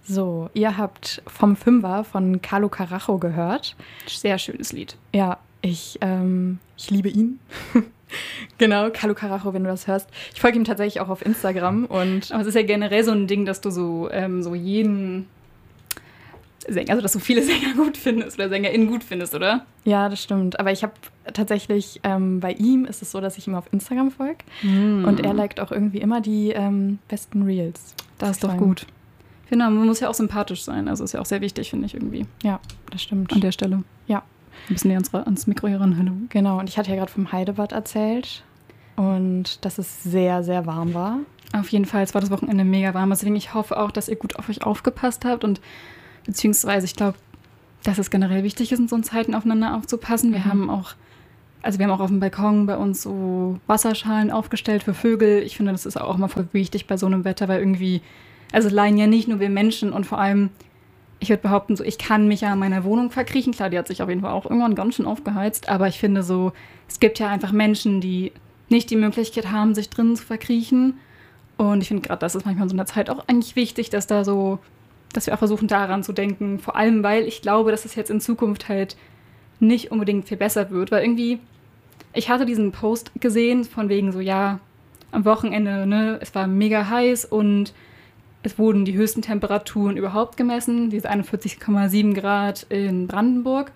So, ihr habt vom Fünfer von Carlo Carajo gehört. Sehr schönes Lied. Ja, ich liebe ihn. Genau, Carlo Carajo, wenn du das hörst. Ich folge ihm tatsächlich auch auf Instagram. Aber es ist ja generell so ein Ding, dass du so jeden Sänger, also dass du viele Sänger gut findest oder SängerInnen gut findest, oder? Ja, das stimmt. Aber ich habe tatsächlich, bei ihm ist es so, dass ich ihm auf Instagram folge. Und er liked auch irgendwie immer die besten Reels. Das ist doch gut. Genau, man muss ja auch sympathisch sein. Also ist ja auch sehr wichtig, finde ich irgendwie. Ja, das stimmt. An der Stelle. Ja. Ein bisschen näher ans Mikro hier ran. Hallo. Genau, und ich hatte ja gerade vom Heidebad erzählt. Und dass es sehr, sehr warm war. Auf jeden Fall, es war das Wochenende mega warm. Deswegen, ich hoffe auch, dass ihr gut auf euch aufgepasst habt. Und beziehungsweise, ich glaube, dass es generell wichtig ist, in so Zeiten aufeinander aufzupassen. Wir haben auch auf dem Balkon bei uns so Wasserschalen aufgestellt für Vögel. Ich finde, das ist auch immer voll wichtig bei so einem Wetter, weil irgendwie, also leiden ja nicht nur wir Menschen und vor allem, ich würde behaupten, so ich kann mich ja in meiner Wohnung verkriechen. Klar, die hat sich auf jeden Fall auch irgendwann ganz schön aufgeheizt, aber ich finde so, es gibt ja einfach Menschen, die nicht die Möglichkeit haben, sich drinnen zu verkriechen. Und ich finde gerade, das ist manchmal in so einer Zeit auch eigentlich wichtig, dass wir auch versuchen, daran zu denken. Vor allem, weil ich glaube, dass es jetzt in Zukunft halt nicht unbedingt viel besser wird. Weil irgendwie, ich hatte diesen Post gesehen, von wegen so, ja, am Wochenende, ne, es war mega heiß und es wurden die höchsten Temperaturen überhaupt gemessen, diese 41,7 Grad in Brandenburg.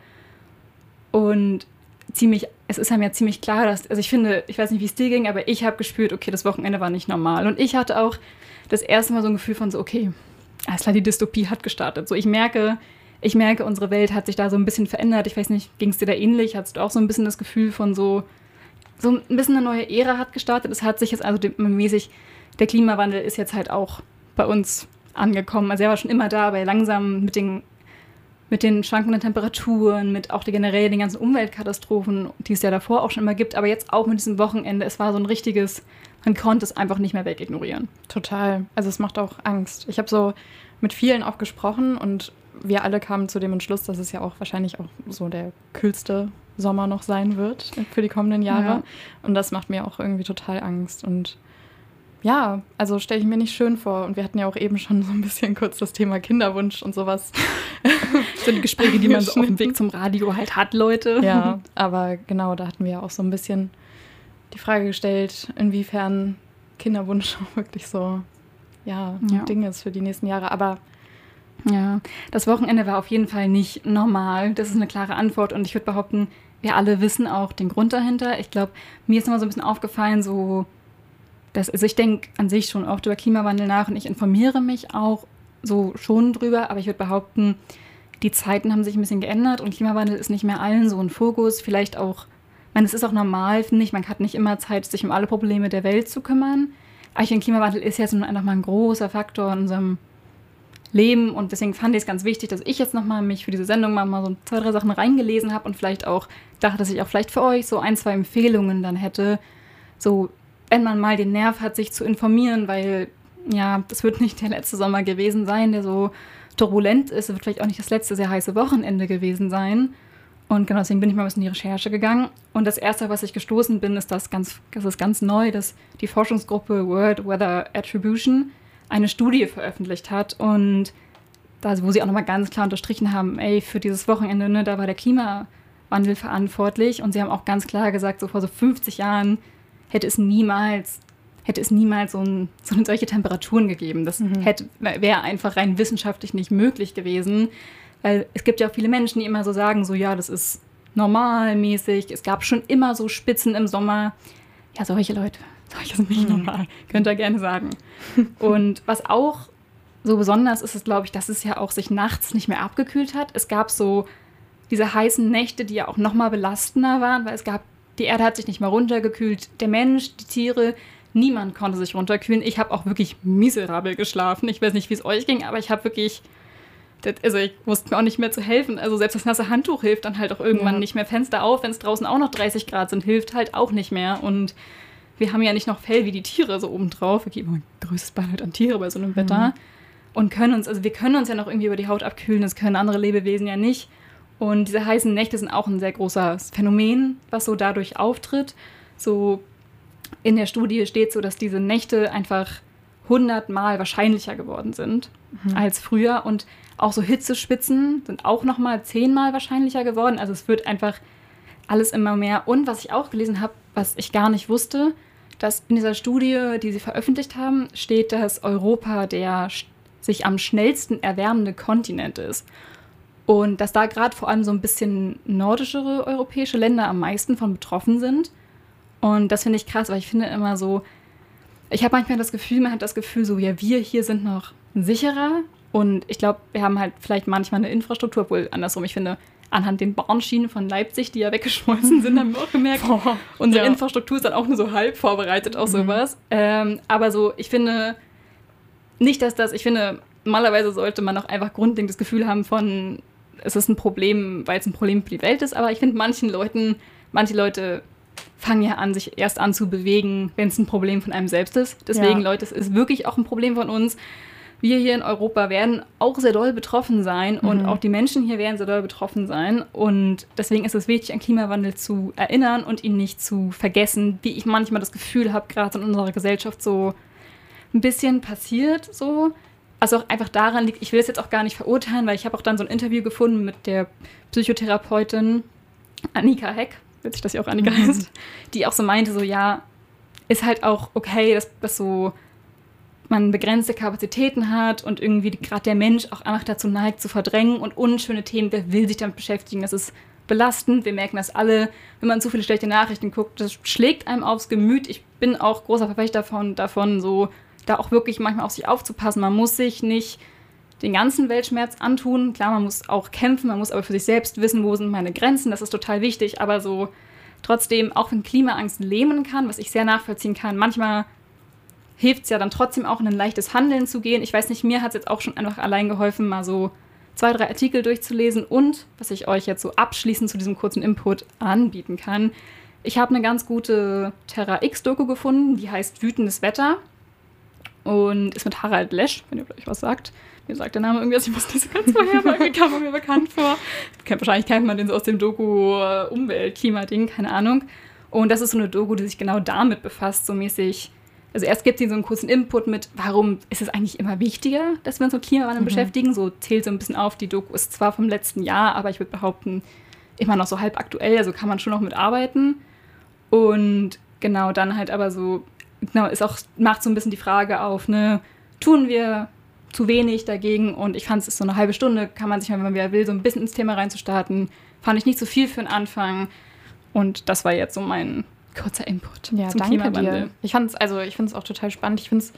Und es ist einem ja ziemlich klar, dass, also ich finde, ich weiß nicht, wie es dir ging, aber ich habe gespürt, okay, das Wochenende war nicht normal. Und ich hatte auch das erste Mal so ein Gefühl von so, okay, alles klar, die Dystopie hat gestartet. So, ich merke, unsere Welt hat sich da so ein bisschen verändert. Ich weiß nicht, ging es dir da ähnlich? Hattest du auch so ein bisschen das Gefühl von so ein bisschen eine neue Ära hat gestartet? Es hat sich jetzt also mäßig, der Klimawandel ist jetzt halt auch bei uns angekommen. Also er war schon immer da, aber langsam mit den schwankenden Temperaturen, mit auch generell den ganzen Umweltkatastrophen, die es ja davor auch schon immer gibt, aber jetzt auch mit diesem Wochenende, es war so ein richtiges, man konnte es einfach nicht mehr wegignorieren. Total. Also es macht auch Angst. Ich habe so mit vielen auch gesprochen und wir alle kamen zu dem Entschluss, dass es ja auch wahrscheinlich auch so der kühlste Sommer noch sein wird für die kommenden Jahre. Ja. Und das macht mir auch irgendwie total Angst. Und ja, also stelle ich mir nicht schön vor. Und wir hatten ja auch eben schon so ein bisschen kurz das Thema Kinderwunsch und sowas. So die Gespräche, die man so auf dem Weg zum Radio halt hat, Leute. Ja, aber genau, da hatten wir ja auch so ein bisschen die Frage gestellt, inwiefern Kinderwunsch auch wirklich so ein Ding ist für die nächsten Jahre. Aber ja, das Wochenende war auf jeden Fall nicht normal. Das ist eine klare Antwort. Und ich würde behaupten, wir alle wissen auch den Grund dahinter. Ich glaube, mir ist immer so ein bisschen aufgefallen, also ich denke an sich schon oft über Klimawandel nach und ich informiere mich auch so schon drüber, aber ich würde behaupten, die Zeiten haben sich ein bisschen geändert und Klimawandel ist nicht mehr allen so ein Fokus. Vielleicht auch, ich meine, es ist auch normal, finde ich, man hat nicht immer Zeit, sich um alle Probleme der Welt zu kümmern. Aber ich finde, Klimawandel ist jetzt einfach mal ein großer Faktor in unserem Leben und deswegen fand ich es ganz wichtig, dass ich jetzt nochmal mich für diese Sendung mal so 2, 3 Sachen reingelesen habe und vielleicht auch dachte, dass ich auch vielleicht für euch so 1, 2 Empfehlungen dann hätte, so wenn man mal den Nerv hat, sich zu informieren, weil, ja, das wird nicht der letzte Sommer gewesen sein, der so turbulent ist. Es wird vielleicht auch nicht das letzte sehr heiße Wochenende gewesen sein. Und genau deswegen bin ich mal ein bisschen in die Recherche gegangen. Und das Erste, was ich gestoßen bin, ist das ist ganz neu, dass die Forschungsgruppe World Weather Attribution eine Studie veröffentlicht hat. Und da, wo sie auch nochmal ganz klar unterstrichen haben, für dieses Wochenende, ne, da war der Klimawandel verantwortlich. Und sie haben auch ganz klar gesagt, so vor so 50 Jahren hätte es niemals solche Temperaturen gegeben. Das wäre einfach rein wissenschaftlich nicht möglich gewesen. Weil es gibt ja auch viele Menschen, die immer so sagen, so ja, das ist normalmäßig. Es gab schon immer so Spitzen im Sommer. Ja, solche Leute, solche sind nicht normal. Könnt ihr gerne sagen. Und was auch so besonders ist, glaube ich, dass es ja auch sich nachts nicht mehr abgekühlt hat. Es gab so diese heißen Nächte, die ja auch noch mal belastender waren, weil die Erde hat sich nicht mal runtergekühlt. Der Mensch, die Tiere, niemand konnte sich runterkühlen. Ich habe auch wirklich miserabel geschlafen. Ich weiß nicht, wie es euch ging, aber ich habe wirklich, ich wusste mir auch nicht mehr zu helfen. Also selbst das nasse Handtuch hilft dann halt auch irgendwann nicht mehr. Fenster auf, wenn es draußen auch noch 30 Grad sind, hilft halt auch nicht mehr. Und wir haben ja nicht noch Fell wie die Tiere so obendrauf. Wir geben ein größtes Beileid an Tiere bei so einem Wetter. Und wir können uns ja noch irgendwie über die Haut abkühlen. Das können andere Lebewesen ja nicht. Und diese heißen Nächte sind auch ein sehr großes Phänomen, was so dadurch auftritt. So in der Studie steht so, dass diese Nächte einfach 100-mal wahrscheinlicher geworden sind als früher. Und auch so Hitzespitzen sind auch nochmal 10-mal wahrscheinlicher geworden. Also es wird einfach alles immer mehr. Und was ich auch gelesen habe, was ich gar nicht wusste, dass in dieser Studie, die sie veröffentlicht haben, steht, dass Europa der sich am schnellsten erwärmende Kontinent ist. Und dass da gerade vor allem so ein bisschen nordischere europäische Länder am meisten von betroffen sind. Und das finde ich krass, weil ich finde immer so, ich habe manchmal das Gefühl, man hat das Gefühl so, ja, wir hier sind noch sicherer. Und ich glaube, wir haben halt vielleicht manchmal eine Infrastruktur, obwohl andersrum, ich finde, anhand den Bahnschienen von Leipzig, die ja weggeschmolzen sind, haben wir auch gemerkt, unsere Infrastruktur ist dann auch nur so halb vorbereitet auf sowas. Aber so, ich finde nicht, ich finde, normalerweise sollte man auch einfach grundlegend das Gefühl haben von, es ist ein Problem, weil es ein Problem für die Welt ist. Aber ich finde, manche Leute fangen ja an, sich erst an zu bewegen, wenn es ein Problem von einem selbst ist. Deswegen, Leute, es ist wirklich auch ein Problem von uns. Wir hier in Europa werden auch sehr doll betroffen sein und auch die Menschen hier werden sehr doll betroffen sein. Und deswegen ist es wichtig, an Klimawandel zu erinnern und ihn nicht zu vergessen, wie ich manchmal das Gefühl habe, gerade in unserer Gesellschaft so ein bisschen passiert. So. Also auch einfach daran liegt, ich will es jetzt auch gar nicht verurteilen, weil ich habe auch dann so ein Interview gefunden mit der Psychotherapeutin Annika Heck, wird sich das ja auch Annika heißt, die auch so meinte, so ja, ist halt auch okay, dass so man begrenzte Kapazitäten hat und irgendwie gerade der Mensch auch einfach dazu neigt, zu verdrängen und unschöne Themen, wer will sich damit beschäftigen, das ist belastend, wir merken das alle, wenn man zu viele schlechte Nachrichten guckt, das schlägt einem aufs Gemüt. Ich bin auch großer Verfechter davon so da auch wirklich manchmal auf sich aufzupassen. Man muss sich nicht den ganzen Weltschmerz antun. Klar, man muss auch kämpfen, man muss aber für sich selbst wissen, wo sind meine Grenzen, das ist total wichtig, aber so trotzdem, auch wenn Klimaangst lähmen kann, was ich sehr nachvollziehen kann, manchmal hilft es ja dann trotzdem auch in ein leichtes Handeln zu gehen. Ich weiß nicht, mir hat es jetzt auch schon einfach allein geholfen, mal so 2, 3 Artikel durchzulesen und was ich euch jetzt so abschließend zu diesem kurzen Input anbieten kann. Ich habe eine ganz gute Terra X-Doku gefunden, die heißt Wütendes Wetter und ist mit Harald Lesch, wenn ihr euch was sagt. Mir sagt der Name irgendwie, also ich wusste nicht so ganz vorher, aber irgendwie kam er mir bekannt vor. Wahrscheinlich kennt man den so aus dem Doku Umwelt, Klima-Ding, keine Ahnung. Und das ist so eine Doku, die sich genau damit befasst, so mäßig. Also erst gibt es so einen kurzen Input mit, warum ist es eigentlich immer wichtiger, dass wir uns mit Klimawandel beschäftigen. So zählt so ein bisschen auf, die Doku ist zwar vom letzten Jahr, aber ich würde behaupten, immer noch so halb aktuell, also kann man schon noch mitarbeiten. Und genau, dann halt aber so, genau, macht so ein bisschen die Frage auf, ne, tun wir zu wenig dagegen? Und ich fand, es ist so eine halbe Stunde, kann man sich mal, wenn man wieder will, so ein bisschen ins Thema reinzustarten. Fand ich nicht so viel für den Anfang. Und das war jetzt so mein kurzer Input zum Klimawandel. Dir. Ich finde es auch total spannend. Ich finde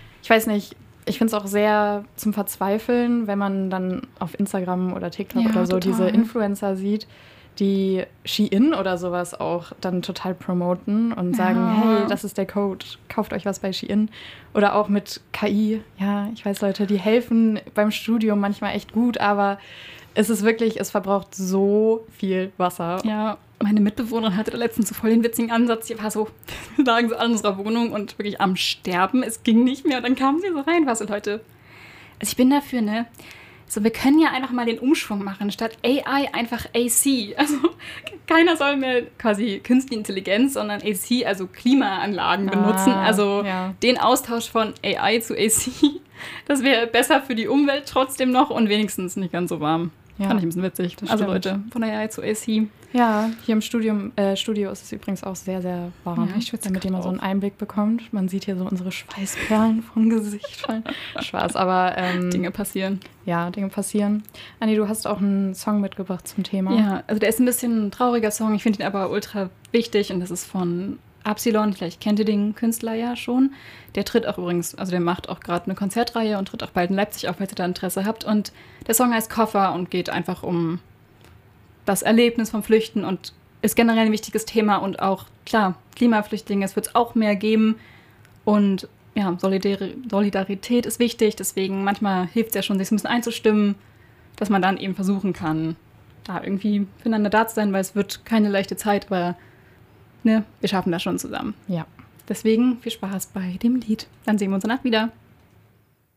es auch sehr zum Verzweifeln, wenn man dann auf Instagram oder TikTok oder so diese Influencer sieht, die Shein oder sowas auch dann total promoten und sagen, hey, das ist der Code, kauft euch was bei Shein. Oder auch mit KI. Ja, ich weiß, Leute, die helfen beim Studium manchmal echt gut, aber es verbraucht so viel Wasser. Ja, meine Mitbewohnerin hatte da letztens so voll den witzigen Ansatz. Sie war so, wir lagen so an unserer Wohnung und wirklich am Sterben. Es ging nicht mehr. Und dann kam sie so rein. Was, Leute? Also ich bin dafür, ne? So, wir können ja einfach mal den Umschwung machen. Statt AI einfach AC. Also keiner soll mehr quasi künstliche Intelligenz, sondern AC, also Klimaanlagen benutzen. Also den Austausch von AI zu AC. Das wäre besser für die Umwelt trotzdem noch und wenigstens nicht ganz so warm. Ja. Fand ich ein bisschen witzig. Also Leute, von AI zu AC. Ja, hier im Studio ist es übrigens auch sehr, sehr warm. Ja, ich schwitze, damit ihr mal so einen Einblick bekommt. Man sieht hier so unsere Schweißperlen vom Gesicht fallen. Spaß, aber Dinge passieren. Ja, Dinge passieren. Anni, du hast auch einen Song mitgebracht zum Thema. Ja, also der ist ein bisschen ein trauriger Song. Ich finde ihn aber ultra wichtig und das ist von Absilon. Vielleicht kennt ihr den Künstler ja schon. Der tritt auch übrigens, also der macht auch gerade eine Konzertreihe und tritt auch bald in Leipzig auf, falls ihr da Interesse habt. Und der Song heißt Koffer und geht einfach um das Erlebnis vom Flüchten und ist generell ein wichtiges Thema und auch, klar, Klimaflüchtlinge, es wird es auch mehr geben und ja, Solidarität ist wichtig, deswegen manchmal hilft es ja schon, sich ein bisschen einzustimmen, dass man dann eben versuchen kann, da irgendwie füreinander da zu sein, weil es wird keine leichte Zeit, aber ne, wir schaffen das schon zusammen. Ja. Deswegen viel Spaß bei dem Lied. Dann sehen wir uns danach wieder.